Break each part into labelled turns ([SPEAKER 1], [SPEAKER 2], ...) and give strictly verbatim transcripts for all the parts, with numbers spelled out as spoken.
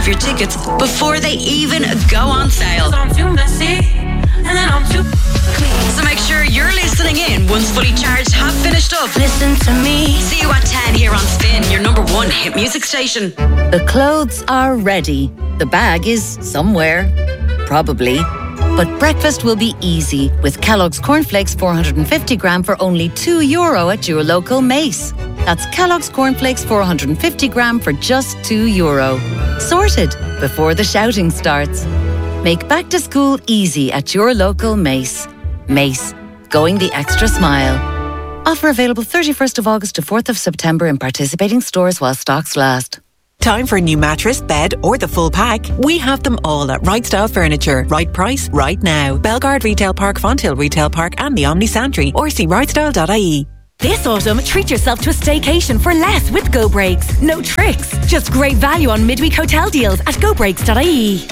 [SPEAKER 1] your tickets before they even go on sale.
[SPEAKER 2] I'm too messy, and then I'm too clean.
[SPEAKER 1] So make sure you're listening in once Fully Charged have finished up.
[SPEAKER 2] Listen to me.
[SPEAKER 1] See you at ten here on Spin, your number one hit music station.
[SPEAKER 3] The clothes are ready. The bag is somewhere, probably. But breakfast will be easy with Kellogg's Cornflakes four hundred fifty gram for only two euro at your local Mace. That's Kellogg's Cornflakes four hundred fifty gram for just two euro. Sorted before the shouting starts. Make back to school easy at your local Mace. Mace, going the extra smile. Offer available thirty-first of August to fourth of September in participating stores while stocks last.
[SPEAKER 4] Time for a new mattress, bed or the full pack? We have them all at Right Style Furniture. Right price, right now. Belgard Retail Park, Fonthill Retail Park and the Omni Santry, or see right style dot I E.
[SPEAKER 5] This autumn, treat yourself to a staycation for less with Go Breaks. No tricks, just great value on midweek hotel deals at go breaks dot I E.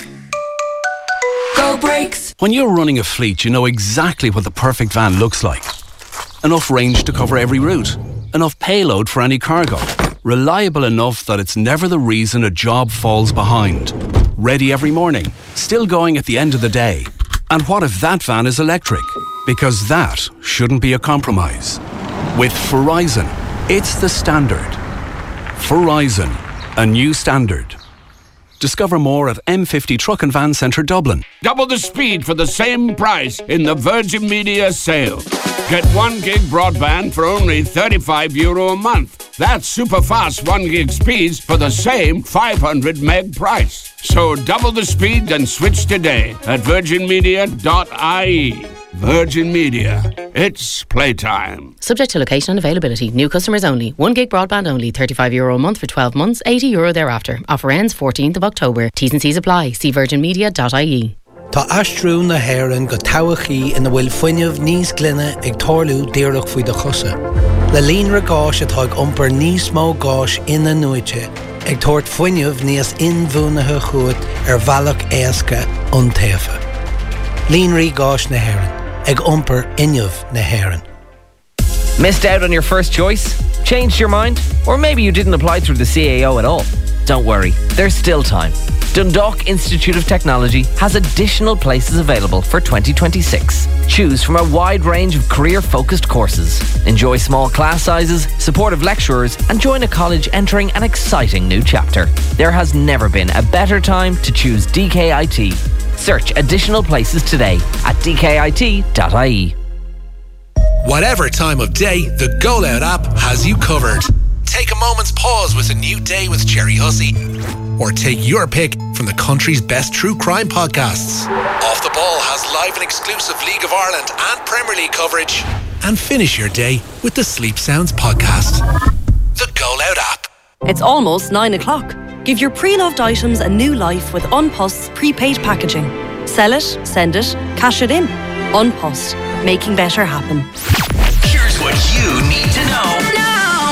[SPEAKER 2] Go Breaks.
[SPEAKER 6] When you're running a fleet, you know exactly what the perfect van looks like. Enough range to cover every route. Enough payload for any cargo. Reliable enough that it's never the reason a job falls behind. Ready every morning. Still going at the end of the day. And what if that van is electric? Because that shouldn't be a compromise. With Verizon, it's the standard. Verizon, a new standard. Discover more at M fifty Truck and Van Centre Dublin.
[SPEAKER 7] Double the speed for the same price in the Virgin Media sale. Get one gig broadband for only thirty-five euro a month. That's super fast one gig speeds for the same five hundred meg price. So double the speed and switch today at virgin media dot I E. Virgin Media. It's playtime.
[SPEAKER 8] Subject to location and availability. New customers only. one gig broadband only. thirty-five euro a month for twelve months. eighty euro thereafter. Offer ends fourteenth of October. T's and C's apply. See virgin media dot I E.
[SPEAKER 9] Tá astrú na Héireann go toghchaí ina bhfuil fuinneamh níos glynne ag torlú díreach faoi do chosa. Le líonra gáis atá ag iompar níos mó gáis ina nuaite ag tort fuinneamh níos inmhúnathe chuat ar bhealach éasca an taofa. Líonraí gáis na Héireann ag iompar inneamh na Héireann.
[SPEAKER 10] Missed out on your first choice? Changed your mind? Or maybe you didn't apply through the C A O at all? Don't worry, there's still time. Dundalk Institute of Technology has additional places available for twenty twenty-six. Choose from a wide range of career-focused courses. Enjoy small class sizes, supportive lecturers, and join a college entering an exciting new chapter. There has never been a better time to choose D K I T. Search additional places today at d k i t dot I E.
[SPEAKER 11] Whatever time of day, the Go Loud app has you covered. Take a moment's pause with a new day with Jerry Hussey. Or take your pick from the country's best true crime podcasts. Off the Ball has live and exclusive League of Ireland and Premier League coverage. And finish your day with the Sleep Sounds podcast. The Go Loud app.
[SPEAKER 5] It's almost nine o'clock. Give your pre-loved items a new life with Unpost's prepaid packaging. Sell it, send it, cash it in. Unpost, making better happen.
[SPEAKER 12] Here's what you need to know now.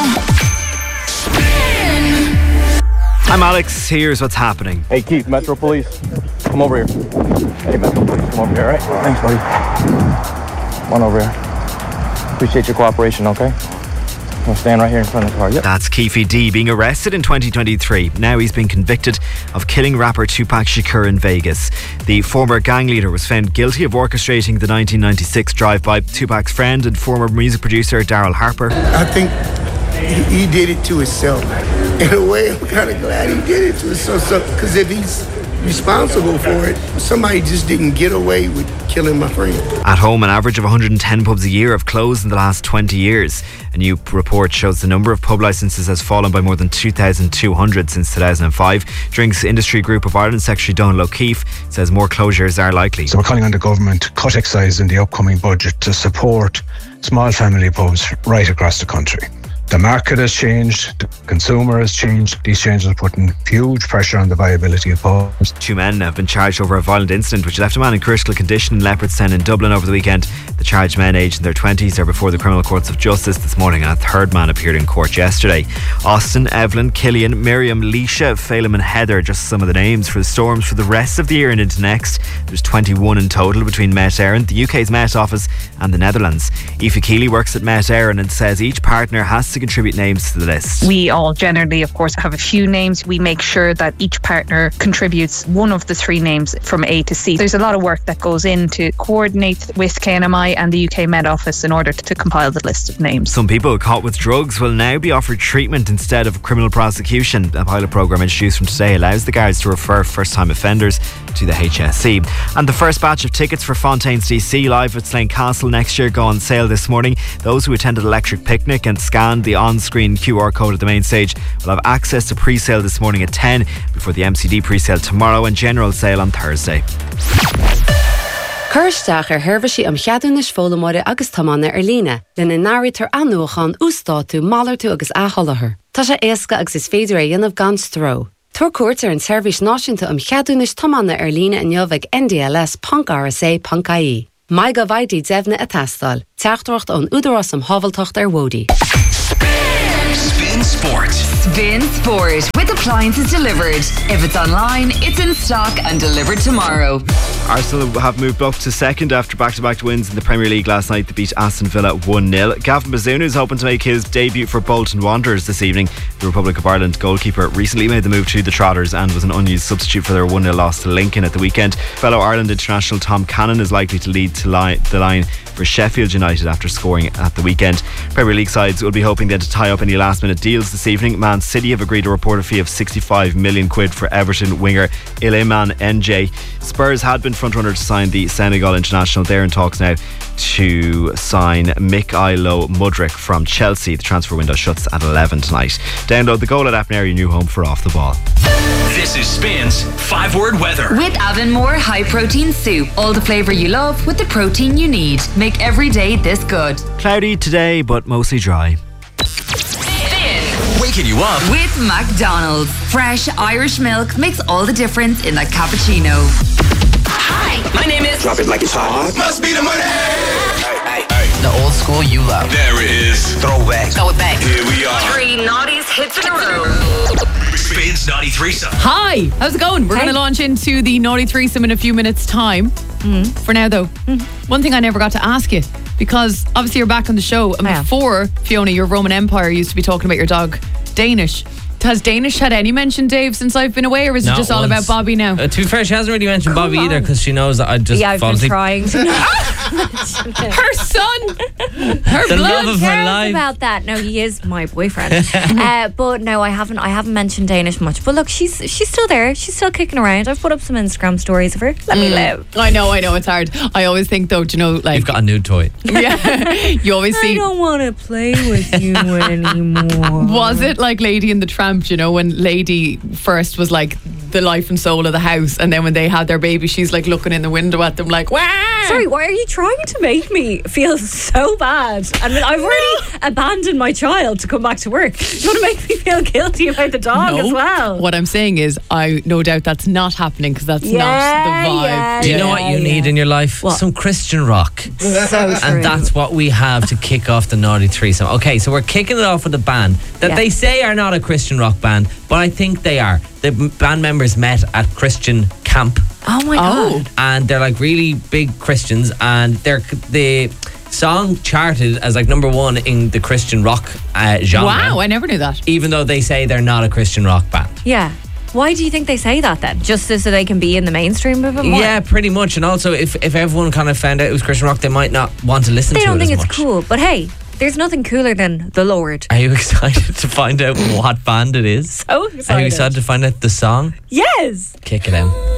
[SPEAKER 13] I'm Alex, here's what's happening.
[SPEAKER 14] Hey Keith, Metro Police, come over here. Hey Metro Police, come over here, alright? Thanks buddy. Come on over here. Appreciate your cooperation, okay? I'm stand right here in front of the car. Yep.
[SPEAKER 13] That's Keefe D being arrested in twenty twenty-three. Now he's been convicted of killing rapper Tupac Shakur in Vegas. The former gang leader was found guilty of orchestrating the nineteen ninety-six drive-by. Tupac's friend and former music producer Daryl Harper.
[SPEAKER 15] I think he, he did it to himself. In a way, I'm kind of glad he did it to himself. Because if he's responsible for it, somebody just didn't get away with killing my friend.
[SPEAKER 13] At home, an average of one hundred ten pubs a year have closed in the last twenty years. A new report shows the number of pub licences has fallen by more than two thousand two hundred since two thousand five. Drinks Industry Group of Ireland Secretary Donald O'Keefe says more closures are likely.
[SPEAKER 16] So we're calling on the government to cut excise in the upcoming budget to support small family pubs right across the country. The market has changed, the consumer has changed. These changes are putting huge pressure on the viability of pubs.
[SPEAKER 13] Two men have been charged over a violent incident which left a man in critical condition in Leopardstown in Dublin over the weekend. The charged men, aged in their twenties, are before the criminal courts of justice this morning, and a third man appeared in court yesterday. Austin, Evelyn, Killian, Miriam, Leisha, Phelim and Heather, just some of the names for the storms for the rest of the year and into next. There's twenty-one in total between Met Éireann, the U K's Met Office and the Netherlands. Aoife Keeley works at Met Éireann and says each partner has to contribute names to the list.
[SPEAKER 17] We all generally, of course, have a few names. We make sure that each partner contributes one of the three names from A to C. There's a lot of work that goes in to coordinate with K N M I and the U K Met Office in order to compile the list of names.
[SPEAKER 13] Some people caught with drugs will now be offered treatment instead of criminal prosecution. A pilot programme introduced from today allows the guards to refer first-time offenders to the H S E. And the first batch of tickets for Fontaine's D C live at Slane Castle next year go on sale this morning. Those who attended Electric Picnic and scanned the on-screen Q R code at the main stage will have access to pre-sale this morning at ten, before the M C D pre-sale tomorrow and general sale on Thursday.
[SPEAKER 18] Chuirsteach ar thuirfisí am cheadún is fólamóide agus tamána ar líne, lena náiritar anúchan ústáú málartú agus átholathar. Tá sé éasca agus is féidir é dhéanamh gan stró. Tuair cuairt ar an seirbhís náisiúnta am cheadún is tamána ar líne in neamh N D L S Punk R S A Punk I E. Mai go bhaidí deimhne a teastáil. Teachtacht an údarás am hábhaltocht ar Wody.
[SPEAKER 12] Spin Sport.
[SPEAKER 19] Spin Sport with appliances delivered. If it's online, it's in stock and delivered tomorrow.
[SPEAKER 13] Arsenal have moved up to second after back-to-back wins in the Premier League last night. They beat Aston Villa one nil. Gavin Bazunu is hoping to make his debut for Bolton Wanderers this evening. The Republic of Ireland goalkeeper recently made the move to the Trotters and was an unused substitute for their one nil loss to Lincoln at the weekend. Fellow Ireland international Tom Cannon is likely to lead to li- the line for Sheffield United after scoring at the weekend. Premier League sides will be hoping then to tie up any last minute deals this evening. Man City have agreed a reported fee of sixty-five million quid for Everton winger Iliman N J. Spurs had been frontrunner to sign the Senegal international. They're in talks now to sign Mikhailo Mudryk from Chelsea. The transfer window shuts at eleven tonight. Download the Go Loud app near your new home for Off the Ball.
[SPEAKER 12] This is Spin's five word weather.
[SPEAKER 19] With Avonmore High Protein Soup. All the flavour you love with the protein you need. Make every day this good.
[SPEAKER 13] Cloudy today, but mostly dry.
[SPEAKER 12] Waking you up
[SPEAKER 19] with McDonald's. Fresh Irish milk makes all the difference in that cappuccino.
[SPEAKER 12] Hi, my name is.
[SPEAKER 20] Drop it like it's hot.
[SPEAKER 12] Must be the money.
[SPEAKER 20] Hey, hey, hey.
[SPEAKER 12] The old school you love.
[SPEAKER 20] There it is.
[SPEAKER 12] Throwback.
[SPEAKER 19] Throw it back.
[SPEAKER 20] Here we are.
[SPEAKER 19] Three naughties hits in a row.
[SPEAKER 12] Spins Naughty Threesome.
[SPEAKER 21] Hi, how's it going? We're
[SPEAKER 19] Hey.
[SPEAKER 21] going to launch into the Naughty Threesome in a few minutes' time.
[SPEAKER 19] Mm.
[SPEAKER 21] For now, though, mm. one thing I never got to ask you, because obviously you're back on the show, and
[SPEAKER 19] Yeah.
[SPEAKER 21] before, Fiona, your Roman Empire used to be talking about your dog, Danish. Has Danish had any mention, Dave, since I've been away, or is it
[SPEAKER 22] Not
[SPEAKER 21] just all
[SPEAKER 22] once.
[SPEAKER 21] about Bobby now?
[SPEAKER 22] Uh, to be fair, she hasn't really mentioned Bobby either because she knows that I just
[SPEAKER 23] Yeah, I've
[SPEAKER 22] fall
[SPEAKER 23] been
[SPEAKER 22] asleep.
[SPEAKER 23] trying to
[SPEAKER 21] Her son, her
[SPEAKER 22] The
[SPEAKER 23] blood
[SPEAKER 22] love of her
[SPEAKER 23] cares
[SPEAKER 22] life.
[SPEAKER 23] about that. No, he is my boyfriend. uh, but no, I haven't. I haven't mentioned Danish much. But look, she's she's still there. She's still kicking around. I've put up some Instagram stories of her. Let me
[SPEAKER 21] Mm.
[SPEAKER 23] live.
[SPEAKER 21] I know, I know, it's hard. I always think, though, do you know, like...
[SPEAKER 22] You've got a new toy.
[SPEAKER 21] Yeah, you always see...
[SPEAKER 23] I don't want to play with you anymore.
[SPEAKER 21] Was it like Lady and the Tramp, you know, when Lady first was like the life and soul of the house, and then when they had their baby, she's like looking in the window at them like, wow.
[SPEAKER 23] Sorry, why are you trying to make me feel so bad? And I've already abandoned my child to come back to work. You want to make me feel guilty about the dog
[SPEAKER 21] No.
[SPEAKER 23] as well?
[SPEAKER 21] What I'm saying is, I no doubt that's not happening because that's
[SPEAKER 23] Yeah,
[SPEAKER 21] not the vibe.
[SPEAKER 23] yeah,
[SPEAKER 22] Do you know what you
[SPEAKER 23] yeah.
[SPEAKER 22] need in your life?
[SPEAKER 23] What?
[SPEAKER 22] Some Christian rock.
[SPEAKER 23] So true.
[SPEAKER 22] And that's what we have to kick off the Naughty Threesome. Okay, so we're kicking it off with a band that
[SPEAKER 23] Yeah.
[SPEAKER 22] they say are not a Christian rock band, but I think they are. The m- band members met at Christian camp,
[SPEAKER 23] Oh my god.
[SPEAKER 22] and they're like really big Christians, and they're the song charted as like number one in the Christian rock uh, genre.
[SPEAKER 21] Wow, I never knew that.
[SPEAKER 22] Even though they say they're not a Christian rock band.
[SPEAKER 23] Yeah. Why do you think they say that then? Just so they can be in the mainstream a bit more?
[SPEAKER 22] Yeah, pretty much. And also, if, if everyone kind of found out it was Christian rock, they might not want to listen
[SPEAKER 23] They
[SPEAKER 22] to
[SPEAKER 23] don't
[SPEAKER 22] it
[SPEAKER 23] think
[SPEAKER 22] as
[SPEAKER 23] it's
[SPEAKER 22] much.
[SPEAKER 23] cool. But hey, there's nothing cooler than the Lord.
[SPEAKER 22] Are you excited to find out what band it is?
[SPEAKER 23] So
[SPEAKER 22] Are you
[SPEAKER 23] excited.
[SPEAKER 22] excited to find out the song?
[SPEAKER 23] Yes.
[SPEAKER 22] Kick it out.